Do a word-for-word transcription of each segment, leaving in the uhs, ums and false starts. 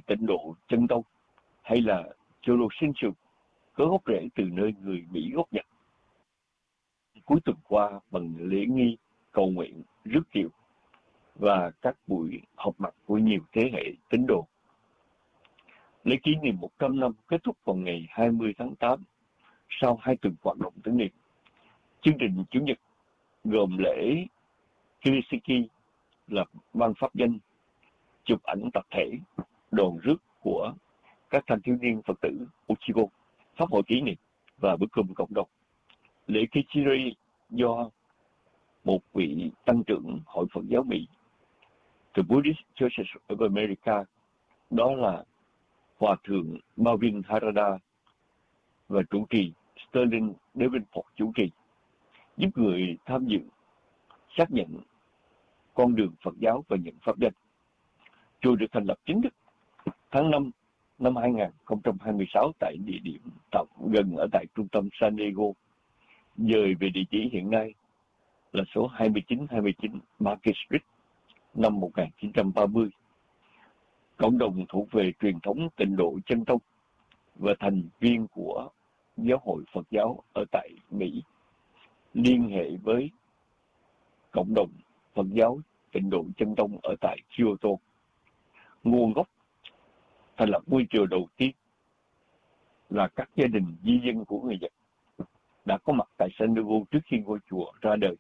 tịnh độ chân tông, hay là Cholo Shinsu, có gốc rễ từ nơi người Mỹ gốc Nhật. Cuối tuần qua bằng lễ nghi, cầu nguyện, rước kiệu và các buổi họp mặt của nhiều thế hệ tín đồ. Lễ kỷ niệm một trăm năm kết thúc vào ngày hai mươi tháng tám sau hai tuần hoạt động tưởng niệm. Chương trình Chủ nhật gồm lễ Kirisiki là ban pháp danh, chụp ảnh tập thể, đoàn rước của các thanh thiếu niên Phật tử Uchigo, pháp hội kỷ niệm và bữa cơm cộng đồng. Lễ Kichiri do một vị tăng trưởng Hội Phật giáo Mỹ, The Buddhist Churches of America, đó là Hòa thượng Marvin Harada, và trụ trì Sterling Davenport chủ trì, giúp người tham dự xác nhận con đường Phật giáo và nhận pháp danh. Chùa được thành lập chính thức tháng năm năm hai nghìn không trăm hai mươi sáu tại địa điểm tạm gần ở tại trung tâm San Diego, dời về địa chỉ hiện nay là số hai chín hai chín Market Street năm một nghìn chín trăm ba mươi. Cộng đồng thuộc về truyền thống tịnh độ chân tông và thành viên của Giáo hội Phật giáo ở tại Mỹ liên hệ với cộng đồng Phật giáo tịnh độ chân tông ở tại Kyoto. Nguồn gốc thành lập ngôi chùa đầu tiên là các gia đình di dân của người Nhật đã có mặt tại San Diego trước khi ngôi chùa ra đời.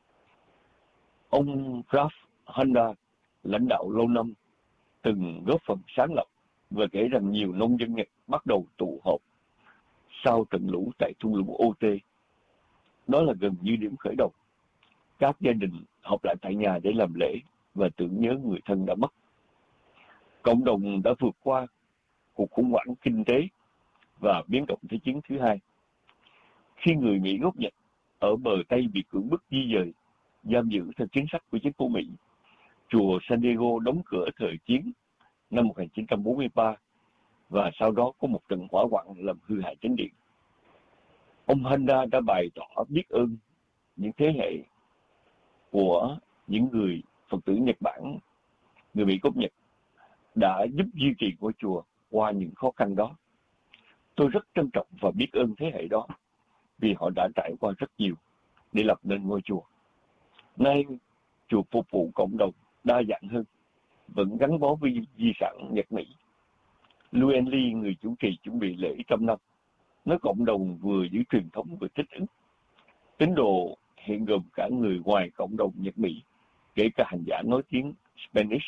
Ông Ralph Honda, lãnh đạo lâu năm, từng góp phần sáng lập và kể rằng nhiều nông dân Nhật bắt đầu tụ họp sau trận lũ tại thung lũng ô tê. Đó là gần như điểm khởi đầu. Các gia đình họp lại tại nhà để làm lễ và tưởng nhớ người thân đã mất. Cộng đồng đã vượt qua cuộc khủng hoảng kinh tế và biến động thế chiến thứ hai. Khi người Mỹ gốc Nhật ở bờ Tây bị cưỡng bức di dời, giam giữ theo chính sách của chính phủ Mỹ, chùa San Diego đóng cửa thời chiến năm một nghìn chín trăm bốn mươi ba và sau đó có một trận hỏa hoạn làm hư hại chánh điện. Ông Honda đã bày tỏ biết ơn những thế hệ của những người Phật tử Nhật Bản, người Mỹ gốc Nhật, đã giúp duy trì ngôi chùa qua những khó khăn đó. Tôi rất trân trọng và biết ơn thế hệ đó vì họ đã trải qua rất nhiều để lập nên ngôi chùa. Nay, chùa phục vụ cộng đồng đa dạng hơn, vẫn gắn bó với di sản Nhật Mỹ. Luen Lee, người chủ trì chuẩn bị lễ trăm năm, nói cộng đồng vừa giữ truyền thống vừa thích ứng. Tín đồ hiện gồm cả người ngoài cộng đồng Nhật Mỹ, kể cả hành giả nói tiếng Spanish.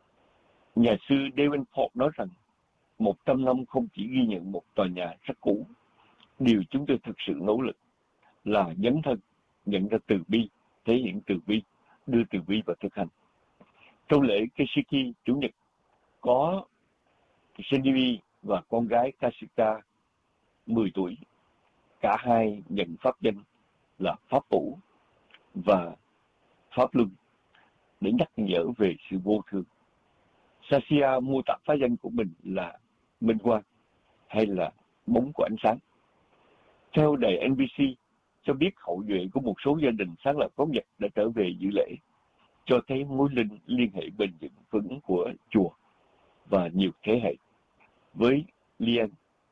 Nhà sư Davenport nói rằng một trăm năm không chỉ ghi nhận một tòa nhà rất cũ. Điều chúng tôi thực sự nỗ lực là dấn thân, nhận ra từ bi, thể hiện từ bi, đưa từ bi vào thực hành. Trong lễ Keshiki Chủ nhật có Shinji và con gái Kasuka mười tuổi. Cả hai nhận pháp danh là Pháp Vũ và Pháp Luân để nhắc nhở về sự vô thường. Saskia mô tả pháp danh của mình là Minh Quang hay là bóng của ánh sáng. Theo đài en bê xê cho biết, hậu duệ của một số gia đình sáng lập gốc Nhật đã trở về dự lễ, cho thấy mối linh liên hệ bền vững vững của chùa và nhiều thế hệ. Với Lian,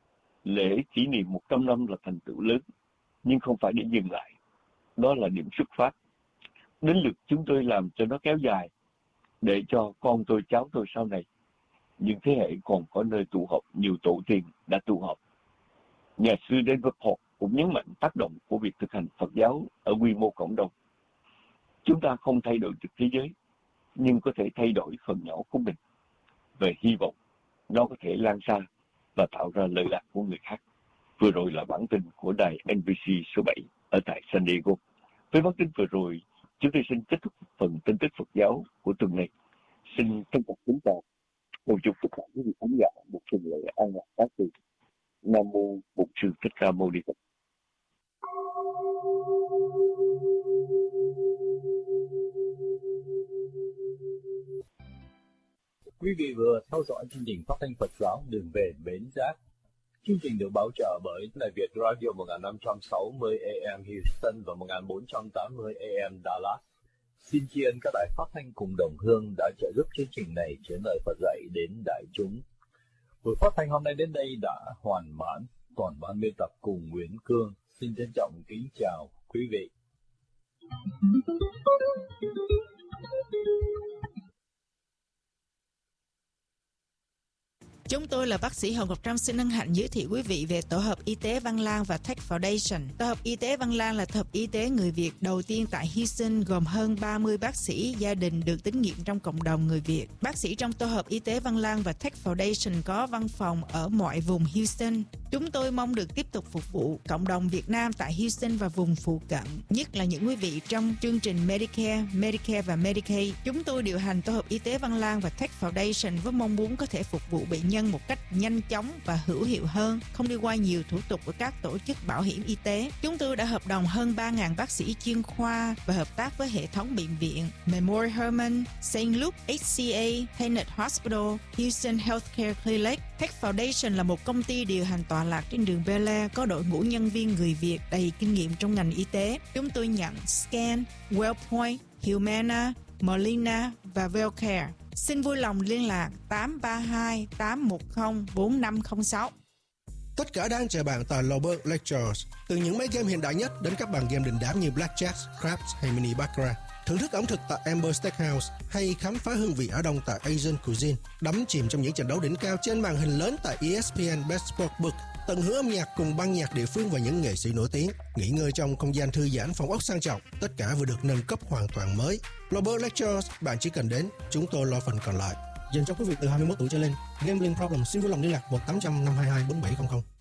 lễ kỷ niệm một trăm năm là thành tựu lớn, nhưng không phải để dừng lại. Đó là điểm xuất phát. Đến lượt chúng tôi làm cho nó kéo dài, để cho con tôi cháu tôi sau này, những thế hệ còn có nơi tụ họp nhiều tổ tiên đã tụ họp. Nhà sư Davenport cũng nhấn mạnh tác động của việc thực hành Phật giáo ở quy mô cộng đồng. Chúng ta không thay đổi được thế giới, nhưng có thể thay đổi phần nhỏ của mình, về hy vọng nó có thể lan xa và tạo ra lợi lạc của người khác. Vừa rồi là bản tin của đài en bê xê số bảy ở tại San Diego. Với bản tin vừa rồi, chúng tôi xin kết thúc phần tin tức Phật giáo của tuần này. Xin trân trọng kính chào, cầu chúc tất cả quý vị khán giả một tuần lễ an lạc tác từ. Nam mô Bổn Sư Thích Ca Mâu Ni Phật. Quý vị vừa theo dõi chương trình phát thanh Phật giáo Đường Về Bến Giác. Chương trình được bảo trợ bởi Đài Việt Radio một nghìn năm trăm sáu mươi A M Houston và một nghìn bốn trăm tám mươi A M Dallas. Xin tri ân các đài phát thanh cùng đồng hương đã trợ giúp chương trình này chuyển lời Phật dạy đến đại chúng. Buổi phát thanh hôm nay đến đây đã hoàn mãn. Toàn ban biên tập cùng Nguyễn Cương xin trân trọng kính chào quý vị. Chúng tôi là bác sĩ Hồng Ngọc Trâm xin hân hạnh giới thiệu quý vị về Tổ hợp Y tế Văn Lang và Tech Foundation. Tổ hợp Y tế Văn Lang là tổ hợp y tế người Việt đầu tiên tại Houston, gồm hơn ba mươi bác sĩ gia đình được tín nhiệm trong cộng đồng người Việt. Bác sĩ trong Tổ hợp Y tế Văn Lang và Tech Foundation có văn phòng ở mọi vùng Houston. Chúng tôi mong được tiếp tục phục vụ cộng đồng Việt Nam tại Houston và vùng phụ cận, nhất là những quý vị trong chương trình Medicare, Medicare và Medicaid. Chúng tôi điều hành Tổ hợp Y tế Văn Lang và Tech Foundation với mong muốn có thể phục vụ bệnh nhân một cách nhanh chóng và hữu hiệu hơn, không đi qua nhiều thủ tục của các tổ chức bảo hiểm y tế. Chúng tôi đã hợp đồng hơn ba nghìn bác sĩ chuyên khoa và hợp tác với hệ thống bệnh viện Memorial Hermann, Saint Luke, hát xê a, Tenet Hospital, Houston Healthcare Clinic. Tech Foundation là một công ty điều hành tọa lạc trên đường Bel Air, có đội ngũ nhân viên người Việt đầy kinh nghiệm trong ngành y tế. Chúng tôi nhận Scan, Wellpoint, Humana, Molina và Wellcare. Xin vui lòng liên lạc tám ba hai tám một không bốn năm không sáu. Tất cả đang chờ bạn tại Lobert Lectures. Từ những máy game hiện đại nhất đến các bàn game đình đám như Blackjack, Craps hay Mini Baccarat. Thưởng thức ẩm thực tại Amber Steakhouse hay khám phá hương vị Á Đông tại Asian Cuisine. Đắm chìm trong những trận đấu đỉnh cao trên màn hình lớn tại E S P N Best Sportsbook. Tận hưởng âm nhạc cùng ban nhạc địa phương và những nghệ sĩ nổi tiếng. Nghỉ ngơi trong không gian thư giãn, phòng ốc sang trọng. Tất cả vừa được nâng cấp hoàn toàn mới. Lobert Lectures, bạn chỉ cần đến, chúng tôi lo phần còn lại. Dành cho quý vị từ hai mươi mốt tuổi trở lên. Gambling problem xin vui lòng liên lạc một tám trăm năm hai hai bốn bảy không không.